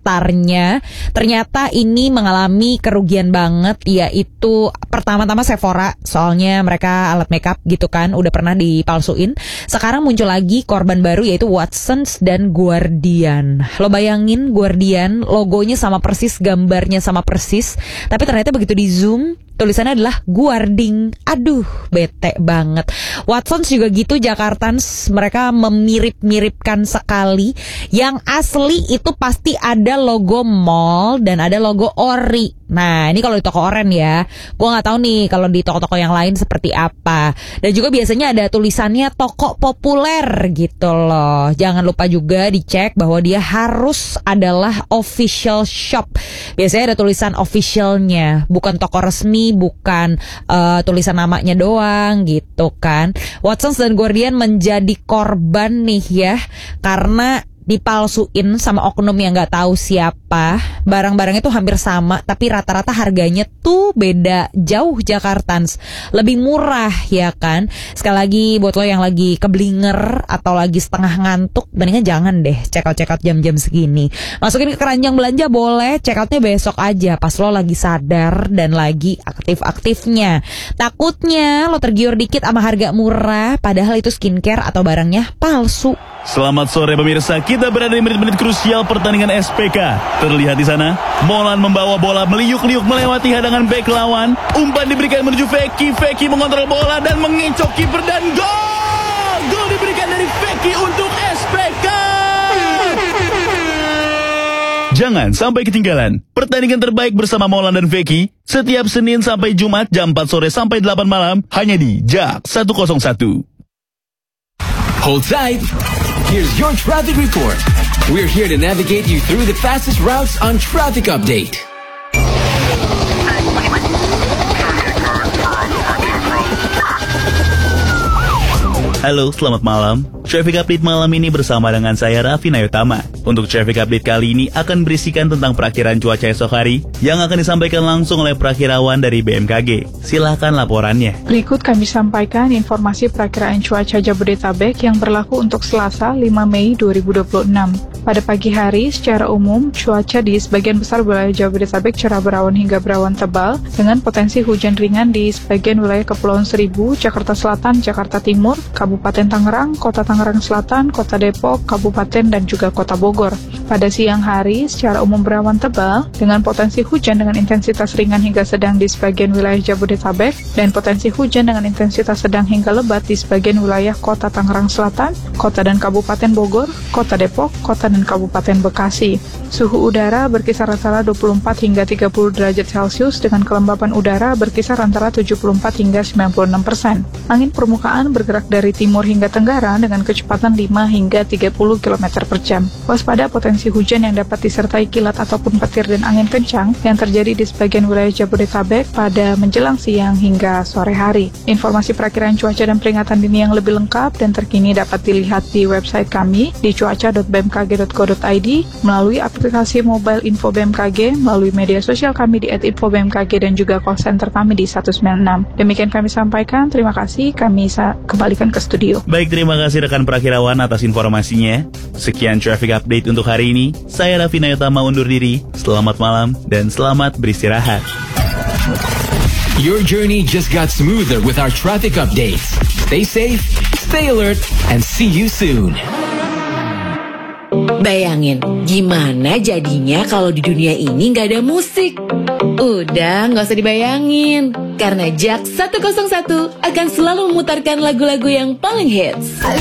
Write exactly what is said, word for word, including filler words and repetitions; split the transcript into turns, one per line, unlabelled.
sekitarnya. Ternyata ini mengalami kerugian banget, yaitu pertama-tama Sephora, soalnya mereka alat makeup gitu kan udah pernah dipalsuin. Sekarang muncul lagi korban baru yaitu Watsons dan Guardian. Lo bayangin Guardian logonya sama persis, gambarnya sama persis, tapi ternyata begitu di zoom tulisannya adalah Guarding. Aduh, bete banget. Watsons juga gitu, Jakartans, mereka memirip-miripkan sekali. Yang asli itu pasti ada logo mall dan ada logo ori. Nah, ini kalau di toko oren ya. Gue nggak tahu nih kalau di toko-toko yang lain seperti apa. Dan juga biasanya ada tulisannya toko populer gitu loh. Jangan lupa juga dicek bahwa dia harus adalah official shop. Biasanya ada tulisan officialnya, bukan toko resmi, bukan uh, tulisan namanya doang gitu kan. Watsons dan Guardian menjadi korban nih ya, karena dipalsuin sama oknum yang nggak tahu siapa. Barang-barangnya tuh hampir sama, tapi rata-rata harganya tuh beda jauh, Jakartans. Lebih murah ya kan. Sekali lagi buat lo yang lagi keblinger atau lagi setengah ngantuk, mendingan jangan deh check out check out jam-jam segini. Masukin ke keranjang belanja boleh, check outnya besok aja pas lo lagi sadar dan lagi aktif-aktifnya. Takutnya lo tergiur dikit sama harga murah, padahal itu skincare atau barangnya palsu.
Selamat sore pemirsa, kita berada di menit-menit krusial pertandingan S P K. Terlihat di sana, Molan membawa bola meliuk-liuk melewati hadangan bek lawan. Umpan diberikan menuju Feki, Feki mengontrol bola dan mengecoh kiper dan gol! Gol diberikan dari Feki untuk S P K. Jangan sampai ketinggalan pertandingan terbaik bersama Molan dan Feki setiap Senin sampai Jumat jam empat sore sampai delapan malam hanya di Jak seratus satu.
Hold tight. Here's your traffic report. We're here to navigate you through the fastest routes on Traffic Update.
Halo, selamat malam. Traffic Update malam ini bersama dengan saya Raffi Nayotama. Untuk Traffic Update kali ini akan berisikan tentang perakiraan cuaca esok hari yang akan disampaikan langsung oleh perakirawan dari B M K G. Silahkan laporannya.
Berikut kami sampaikan informasi perakiraan cuaca Jabodetabek yang berlaku untuk Selasa lima Mei dua ribu dua puluh enam. Pada pagi hari, secara umum, cuaca di sebagian besar wilayah Jabodetabek cerah berawan hingga berawan tebal dengan potensi hujan ringan di sebagian wilayah Kepulauan Seribu, Jakarta Selatan, Jakarta Timur, Kabupaten Tangerang, Kota Tangerang Selatan, Kota Depok, Kabupaten, dan juga Kota Bogor. Pada siang hari, secara umum berawan tebal dengan potensi hujan dengan intensitas ringan hingga sedang di sebagian wilayah Jabodetabek dan potensi hujan dengan intensitas sedang hingga lebat di sebagian wilayah Kota Tangerang Selatan, Kota dan Kabupaten Bogor, Kota Depok, Kota dan Kabupaten Bekasi. Suhu udara berkisar antara dua puluh empat hingga tiga puluh derajat Celcius dengan kelembapan udara berkisar antara tujuh puluh empat hingga sembilan puluh enam persen. Angin permukaan bergerak dari timur hingga tenggara dengan kecepatan lima hingga tiga puluh kilometer per jam. Waspada potensi hujan yang dapat disertai kilat ataupun petir dan angin kencang yang terjadi di sebagian wilayah Jabodetabek pada menjelang siang hingga sore hari. Informasi perakiraan cuaca dan peringatan dini yang lebih lengkap dan terkini dapat dilihat di website kami di cuaca dot b m k g dot co dot i d, melalui aplikasi mobile Info B M K G, melalui media sosial kami di et info b m k g dan juga call center kami di seratus sembilan puluh enam. Demikian kami sampaikan, terima kasih, kami sa- kembalikan ke studio.
Baik, terima kasih rekan perakirawan atas informasinya. Sekian Traffic Update untuk hari ini. Saya Raffi Nayotama undur diri. Selamat malam dan selamat beristirahat.
Your journey just got smoother with our traffic updates. Stay safe, stay alert, and see you soon.
Bayangin, gimana jadinya kalau di dunia ini nggak ada musik? Udah, nggak usah dibayangin. Karena Jak seratus satu akan selalu memutarkan lagu-lagu yang paling hits.